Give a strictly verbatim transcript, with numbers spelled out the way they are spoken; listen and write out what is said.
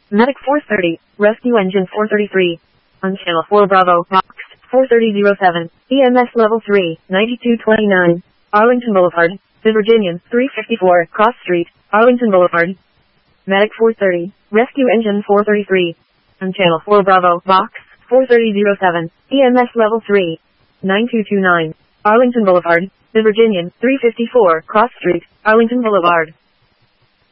Medic four thirty, Rescue Engine four thirty-three. On Channel four Bravo, Box four thirty oh seven, E M S Level three, ninety-two twenty-nine. Arlington Boulevard, The Virginian, three fifty-four, Cross Street, Arlington Boulevard. Medic four thirty, Rescue Engine four thirty-three. On Channel four Bravo, Box four thirty oh seven, E M S Level three, ninety-two twenty-nine. Arlington Boulevard, The Virginian, three fifty-four, Cross Street, Arlington Boulevard.